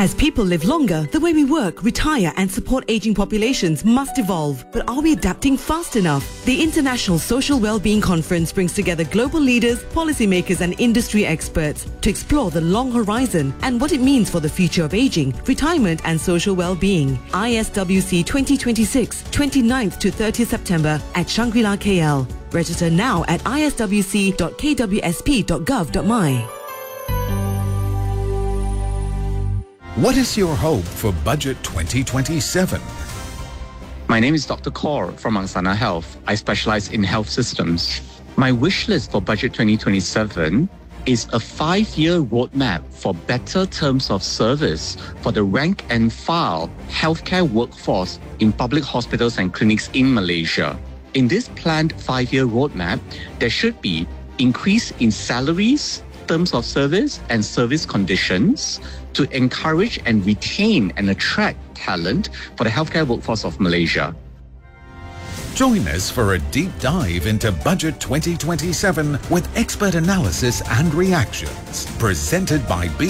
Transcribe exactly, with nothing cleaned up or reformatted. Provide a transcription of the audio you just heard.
As people live longer, the way we work, retire and support aging populations must evolve. But are we adapting fast enough? The International Social Wellbeing Conference brings together global leaders, policymakers and industry experts to explore the long horizon and what it means for the future of aging, retirement and social well-being. I S W C twenty twenty-six, twenty-ninth to thirtieth September at Shangri-La K L. Register now at i s w c dot k w s p dot gov dot m y. What is your hope for Budget twenty twenty-seven? My name is Doctor Kaur from Angsana Health. I specialize in health systems. My wish list for Budget twenty twenty-seven is a five-year roadmap for better terms of service for the rank and file healthcare workforce in public hospitals and clinics in Malaysia. In this planned five-year roadmap, there should be increase in salaries, terms of service and service conditions to encourage and retain and attract talent for the healthcare workforce of Malaysia. Join us for a deep dive into Budget twenty twenty-seven with expert analysis and reactions. Presented by B